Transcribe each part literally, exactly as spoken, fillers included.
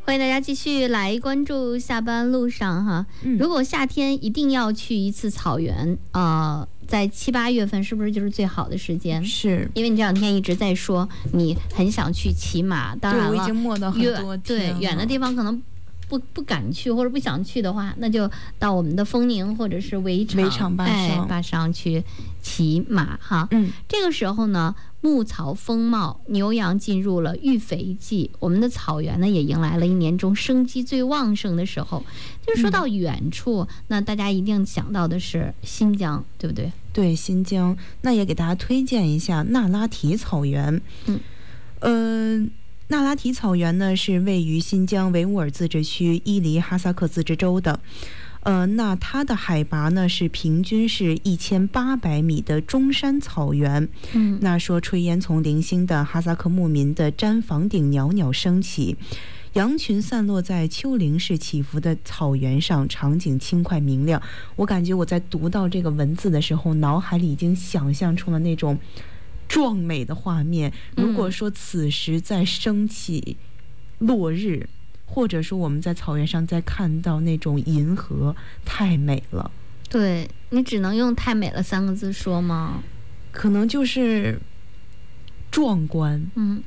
欢迎大家继续来关注下班路上哈。 嗯、 如果夏天一定要去一次草原，呃，在七八月份是不是就是最好的时间？ 是， 因为你这两天一直在说你很想去骑马，当然了， 对，我已经摸到很多对远的地方可能不不敢去或者不想去的话，那就到我们的丰宁或者是围场围场坝上、 哎、坝上去骑马哈。 嗯， 这个时候呢，牧草丰茂，牛羊进入了育肥季，我们的草原呢也迎来了一年中生机最旺盛的时候。就是说到远处、嗯、那大家一定想到的是新疆，对不对？ 对，新疆。那也给大家推荐一下那拉提草原。 嗯， 呃那拉提草原呢是位于新疆维吾尔自治区伊犁哈萨克自治州的。呃，那它的海拔呢是平均是一千八百米的中山草原。 嗯， 那说炊烟从零星的哈萨克牧民的毡房顶袅袅升起，羊群散落在丘陵式起伏的草原上，场景轻快明亮。我感觉我在读到这个文字的时候，脑海里已经想象出了那种壮美的画面。如果说此时在升起落日、嗯，或者说我们在草原上再看到那种银河，太美了。 对，你只能用太美了三个字说吗？ 可能就是壮观。 嗯，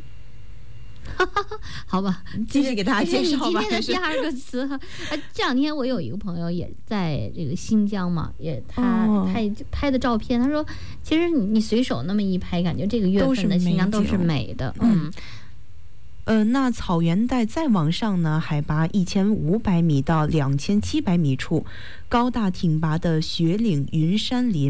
好吧， 继续给大家介绍吧。 今天的第二个词哈，这两天我有一个朋友也在这个新疆嘛，也他、哦、他也拍的照片，他说其实你你随手那么一拍，感觉这个月份的新疆都是美的。嗯。嗯呃，那草原带再往上呢，海拔一千五百米到两千七百米处，高大挺拔的雪岭云山林